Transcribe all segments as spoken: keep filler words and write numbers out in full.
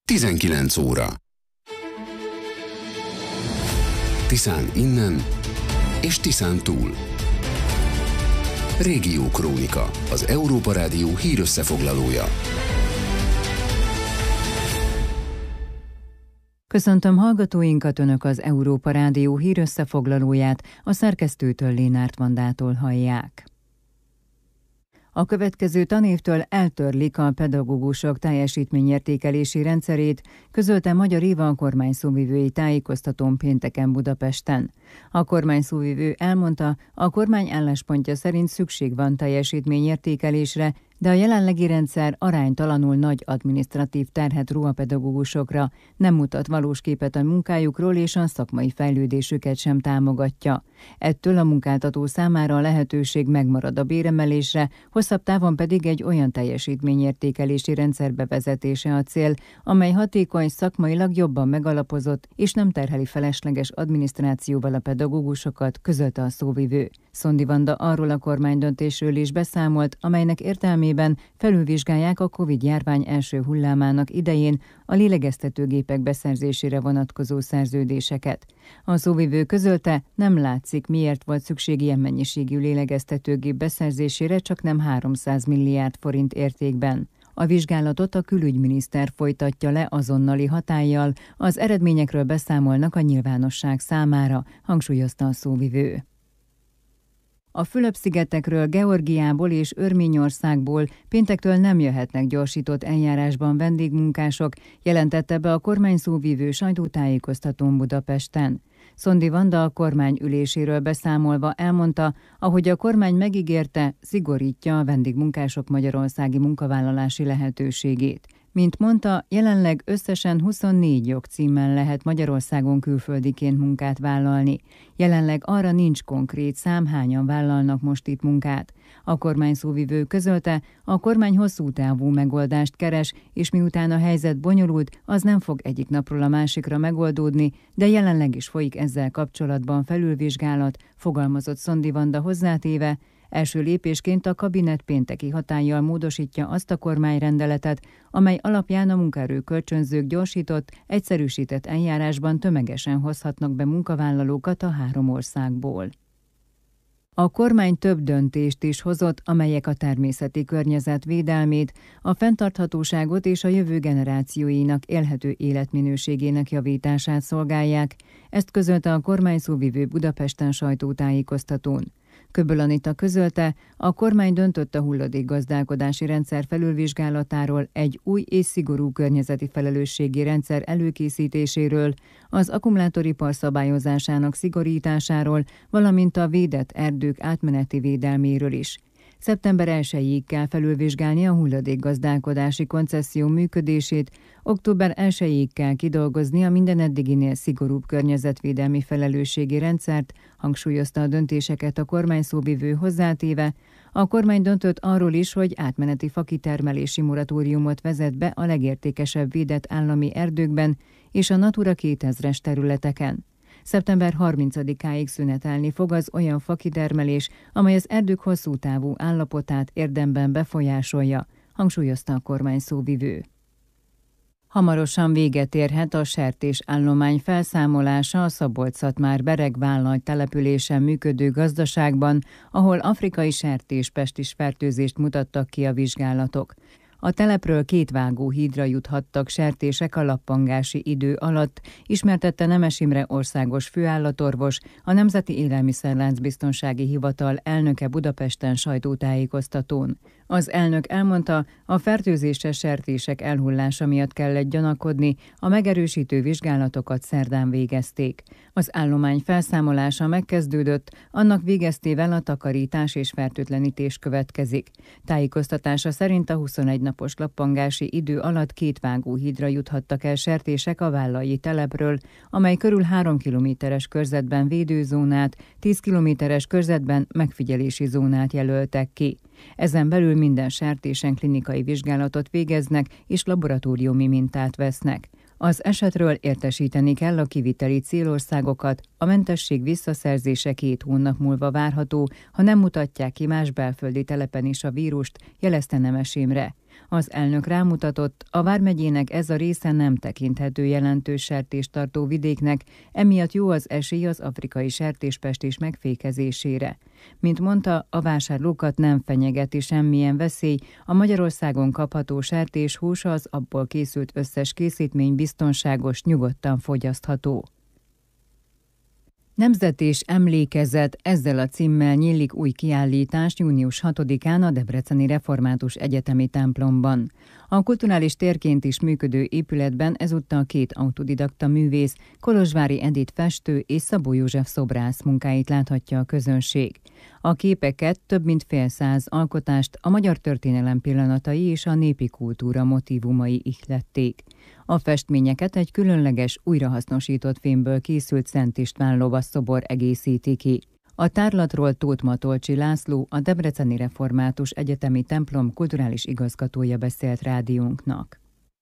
tizenkilenc óra. Tiszán innen és Tiszán túl. Régiókrónika, az Európa Rádió hírösszefoglalója. Köszöntöm hallgatóinkat, Önök az Európa Rádió hírösszefoglalóját, a szerkesztőtől, Lénárt Vandától hallják. A következő tanévtől eltörlik a pedagógusok teljesítményértékelési rendszerét, közölte Magyar Éva a kormány szóvivői tájékoztatón pénteken Budapesten. A kormány szóvivő elmondta, a kormány álláspontja szerint szükség van teljesítményértékelésre, de a jelenlegi rendszer aránytalanul nagy adminisztratív terhet ró a pedagógusokra, nem mutat valós képet a munkájukról és a szakmai fejlődésüket sem támogatja. Ettől a munkáltató számára a lehetőség megmarad a béremelésre, hosszabb távon pedig egy olyan teljesítményértékelési rendszer bevezetése a cél, amely hatékony, szakmailag jobban megalapozott és nem terheli felesleges adminisztrációval a pedagógusokat, közölte a szóvivő. Szondi Vanda arról a kormánydöntésről is beszámolt, amelynek értelmében felülvizsgálják a Covid-járvány első hullámának idején a lélegeztetőgépek beszerzésére vonatkozó szerződéseket. A szóvivő közölte, nem látszik, miért volt szükség ilyen mennyiségű lélegeztetőgép beszerzésére, csak nem háromszáz milliárd forint értékben. A vizsgálatot a külügyminiszter folytatja le azonnali hatállyal, az eredményekről beszámolnak a nyilvánosság számára, hangsúlyozta a szóvivő. A Fülöp-szigetekről, Georgiából és Örményországból péntektől nem jöhetnek gyorsított eljárásban vendégmunkások, jelentette be a kormány szóvivő sajtótájékoztatón Budapesten. Szondi Vanda a kormány üléséről beszámolva elmondta, ahogy a kormány megígérte, szigorítja a vendégmunkások magyarországi munkavállalási lehetőségét. Mint mondta, jelenleg összesen huszonnégy jogcímmel lehet Magyarországon külföldiként munkát vállalni. Jelenleg arra nincs konkrét szám, hányan vállalnak most itt munkát. A kormány szóvivő közölte, a kormány hosszú távú megoldást keres, és miután a helyzet bonyolult, az nem fog egyik napról a másikra megoldódni, de jelenleg is folyik ezzel kapcsolatban felülvizsgálat, fogalmazott Szondi Vanda hozzátéve. Első lépésként a kabinet pénteki hatállyal módosítja azt a kormányrendeletet, amely alapján a munkaerőkölcsönzők gyorsított, egyszerűsített eljárásban tömegesen hozhatnak be munkavállalókat a három országból. A kormány több döntést is hozott, amelyek a természeti környezet védelmét, a fenntarthatóságot és a jövő generációinak élhető életminőségének javítását szolgálják. Ezt közölte a kormány szóvivő Budapesten sajtótájékoztatón. Köböl Anita közölte, a kormány döntött a hulladékgazdálkodási rendszer felülvizsgálatáról, egy új és szigorú környezeti felelősségi rendszer előkészítéséről, az akkumulátoripar szabályozásának szigorításáról, valamint a védett erdők átmeneti védelméről is. Szeptember elsejéig kell felülvizsgálni a hulladékgazdálkodási koncesszió működését, október elsejéig kell kidolgozni a minden eddiginél szigorúbb környezetvédelmi felelősségi rendszert, hangsúlyozta a döntéseket a kormány szóvivő hozzátéve. A kormány döntött arról is, hogy átmeneti fakitermelési moratóriumot vezet be a legértékesebb védett állami erdőkben és a Natura kétezres területeken. szeptember harmincadikáig szünetelni fog az olyan fakitermelés, amely az erdők hosszú távú állapotát érdemben befolyásolja, hangsúlyozta a kormány szóvivő. Hamarosan véget érhet a sertésállomány felszámolása a Szabolcs-Szatmár-Beregvállalt településen működő gazdaságban, ahol afrikai sertéspestis fertőzést mutattak ki a vizsgálatok. A telepről két vágóhídra juthattak sertések a lappangási idő alatt, ismertette Nemes Imre országos főállatorvos, a Nemzeti Élelmiszerláncbiztonsági Hivatal elnöke Budapesten sajtótájékoztatón. Az elnök elmondta, a fertőzéses sertések elhullása miatt kellett gyanakodni, a megerősítő vizsgálatokat szerdán végezték. Az állomány felszámolása megkezdődött, annak végeztével a takarítás és fertőtlenítés következik. Tájékoztatása szerint a huszonegy napos lappangási idő alatt két vágóhídra juthattak el sertések a Vállalyi telepről, amely körül három kilométeres körzetben védőzónát, tíz kilométeres körzetben megfigyelési zónát jelöltek ki. Ezen belül minden sertésen klinikai vizsgálatot végeznek és laboratóriumi mintát vesznek. Az esetről értesíteni kell a kiviteli célországokat, a mentesség visszaszerzése két hónap múlva várható, ha nem mutatják ki más belföldi telepen is a vírust, jelezte Nemes Imre. Az elnök rámutatott, a vármegyének ez a része nem tekinthető jelentős sertéstartó vidéknek, emiatt jó az esély az afrikai sertéspestis megfékezésére. Mint mondta, a vásárlókat nem fenyegeti semmilyen veszély, a Magyarországon kapható sertéshús az abból készült összes készítmény biztonságos, nyugodtan fogyasztható. Nemzet és emlékezet, ezzel a címmel nyílik új kiállítás június hatodikán a Debreceni Református Egyetemi templomban. A kulturális térként is működő épületben ezúttal két autodidakta művész, Kolozsvári Edit festő és Szabó József szobrász munkáit láthatja a közönség. A képeket, több mint fél száz alkotást a magyar történelem pillanatai és a népi kultúra motívumai ihlették. A festményeket egy különleges, újrahasznosított fémből készült Szent István lovasszobor egészíti ki. A tárlatról Tóth Matolcsi László, a Debreceni Református Egyetemi templom kulturális igazgatója beszélt rádiónknak.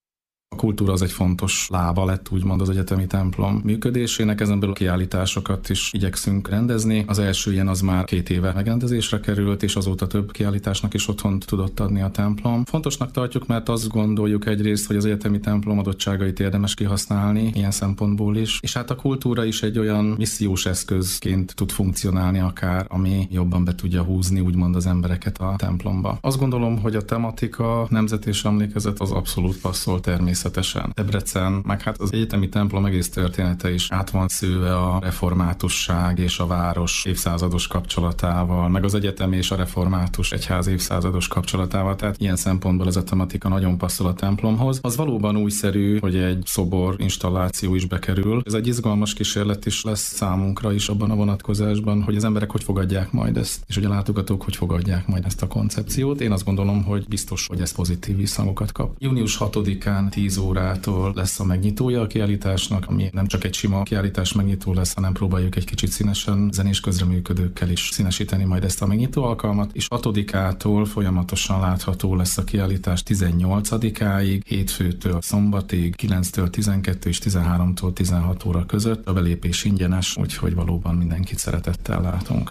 A kultúra az egy fontos lába lett, úgymond az egyetemi templom működésének, ezen belül kiállításokat is igyekszünk rendezni. Az első ilyen az már két éve megrendezésre került, és azóta több kiállításnak is otthont tudott adni a templom. Fontosnak tartjuk, mert azt gondoljuk egyrészt, hogy az egyetemi templom adottságait érdemes kihasználni ilyen szempontból is, és hát a kultúra is egy olyan missziós eszközként tud funkcionálni akár, ami jobban be tudja húzni úgymond az embereket a templomba. Azt gondolom, hogy a tematika, nemzet és emlékezet az abszolút passzol természetesen. Debrecen, meg hát az egyetemi templom egész története is át van szőve a reformátusság és a város évszázados kapcsolatával, meg az egyetem és a református egyház évszázados kapcsolatával, tehát ilyen szempontból ez a tematika nagyon passzol a templomhoz. Az valóban újszerű, hogy egy szobor installáció is bekerül. Ez egy izgalmas kísérlet is lesz számunkra is abban a vonatkozásban, hogy az emberek hogy fogadják majd ezt, és hogy a látogatók hogy fogadják majd ezt a koncepciót. Én azt gondolom, hogy biztos, hogy ez pozitív visszhangokat kap. június hatodikán tíz órától lesz a megnyitója a kiállításnak, ami nem csak egy sima kiállítás megnyitó lesz, hanem próbáljuk egy kicsit színesen zenés közreműködőkkel is színesíteni majd ezt a megnyitó alkalmat, és hatodikától folyamatosan látható lesz a kiállítás tizennyolcadikáig, hétfőtől szombatig, kilenctől tizenkettő és tizenháromtól tizenhat óra között. A belépés ingyenes, úgyhogy valóban mindenkit szeretettel látunk.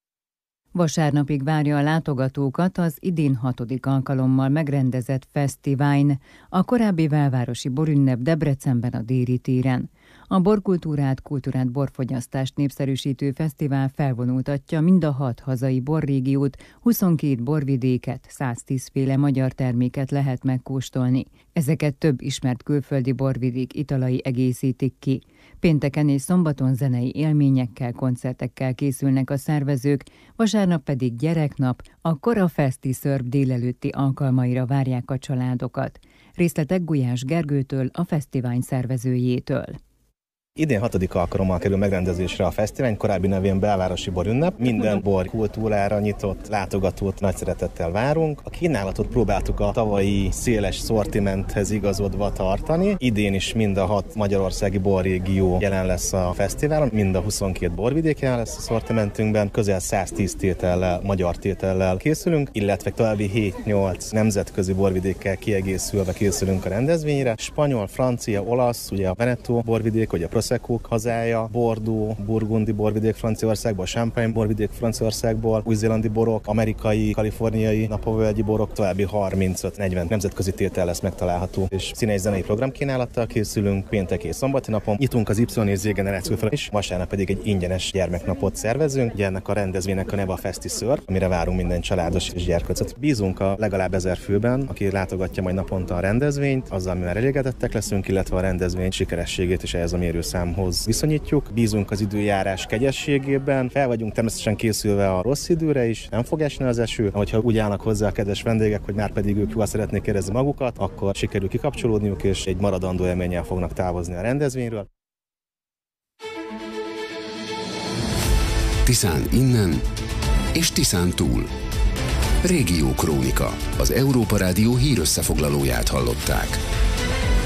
Vasárnapig várja a látogatókat az idén hatodik alkalommal megrendezett Fesztiváln, a korábbi belvárosi borünnep Debrecenben a Déri téren. A borkultúrát, kultúrát, borfogyasztást népszerűsítő fesztivál felvonultatja mind a hat hazai borrégiót, huszonkét borvidéket, száztíz féle magyar terméket lehet megkóstolni. Ezeket több ismert külföldi borvidék italai egészítik ki. Pénteken és szombaton zenei élményekkel, koncertekkel készülnek a szervezők, vasárnap pedig gyereknap, a Kora Feszti Szörp délelőtti alkalmaira várják a családokat. Részletek Gulyás Gergőtől, a fesztivál szervezőjétől. Idén hatodik alkalommal kerül megrendezésre a fesztivál, korábbi nevén belvárosi borünnep. Minden bor kultúrára nyitott látogatót nagy szeretettel várunk. A kínálatot próbáltuk a tavalyi széles szortimenthez igazodva tartani. Idén is mind a hat magyarországi borrégió jelen lesz a fesztiválon, mind a huszonkét borvidék jelen lesz a szortimentünkben. Közel száztíz tétellel, magyar tétellel készülünk, illetve további hét-nyolc nemzetközi borvidékkel kiegészülve készülünk a rendezvényre. Spanyol, francia, olasz, ugye a Veneto borvidék, ugye a Prosecco hazája, Bordeaux, burgundi borvidék Franciaországból, Champagne borvidék Franciaországból, új-zélandi borok, amerikai, kaliforniai napovölgyi borok, további harmincöt-negyven nemzetközi tétel lesz megtalálható, és színes zenei programkínálattal készülünk péntek és szombati napon. Nyitunk az Y és Z generáció fel is, vasárnap pedig egy ingyenes gyermeknapot szervezünk. Ugye ennek a rendezvénynek a neve a Feszti Szörp, amire várunk minden családos és gyerkőcöt. Bízunk a legalább ezer főben, aki látogatja majd naponta a rendezvényt, azzal mi már elégedettek leszünk, illetve a rendezvény sikerességét is ehhez a mérőszámhoz viszonyítjuk. Bízunk az időjárás kegyességében, fel vagyunk természetesen készülve a rossz időre is, nem fog esni az eső. Hogyha úgy állnak hozzá a kedves vendégek, hogy már pedig ők jól szeretnék érezni magukat, akkor sikerül kikapcsolódniuk, és egy maradandó élménnyel fognak távozni a rendezvényről. Tiszán innen és Tiszán túl. Régió Krónika. Az Európa Rádió hírösszefoglalóját hallották.